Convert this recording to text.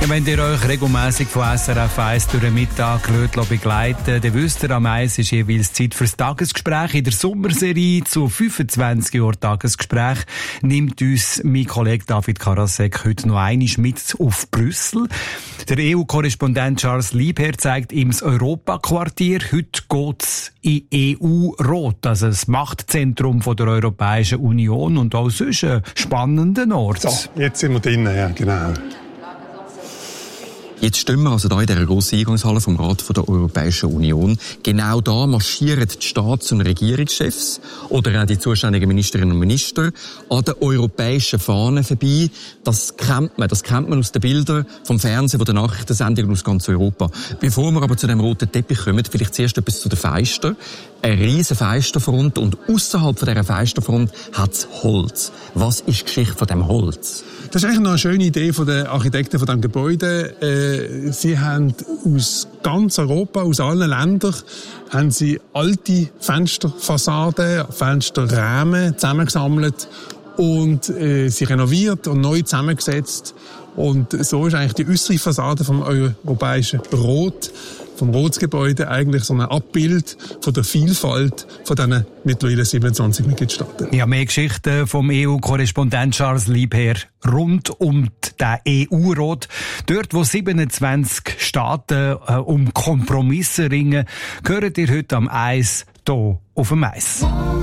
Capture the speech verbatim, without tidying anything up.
Ja, wenn ihr euch regelmässig von S R F eins durch den Mittag begleiten, dann wisst ihr, am eins ist jeweils Zeit für das Tagesgespräch. In der Sommerserie zu fünfundzwanzig Jahren Tagesgespräch nimmt uns mein Kollege David Karasek heute noch einmal mit auf Brüssel. Der E U-Korrespondent Charles Liebherr zeigt ihm das Europaquartier. Heute geht's in E U-Rot, also das Machtzentrum von der Europäischen Union und auch sonst ein spannender Ort. So, jetzt sind wir drinnen, ja, genau. Jetzt stehen wir also da in dieser grossen Eingangshalle vom Rat der Europäischen Union. Genau da marschieren die Staats- und Regierungschefs oder auch die zuständigen Ministerinnen und Minister an der europäischen Fahne vorbei. Das kennt man, das kennt man aus den Bildern vom Fernsehen, von den Nachrichtensendungen aus ganz Europa. Bevor wir aber zu dem roten Teppich kommen, vielleicht zuerst etwas zu den Fenstern. Eine riesen Fensterfront und ausserhalb von dieser Fensterfront hat es Holz. Was ist die Geschichte von dem Holz? Das ist eigentlich noch eine schöne Idee von den Architekten von diesem Gebäude. Äh, sie haben aus ganz Europa, aus allen Ländern, haben sie alte Fensterfassaden, Fensterrahmen zusammengesammelt und äh, sie renoviert und neu zusammengesetzt. Und so ist eigentlich die äußere Fassade vom europäischen Rot, vom Rotsgebäude eigentlich so ein Abbild von der Vielfalt von diesen mittlerweile siebenundzwanzig Mitgliedstaaten. Ja, mehr Geschichten vom E U-Korrespondent Charles Liebherr rund um den E U-Rot. Dort, wo siebenundzwanzig Staaten äh, um Kompromisse ringen, gehört ihr heute am eins hier auf dem Eis.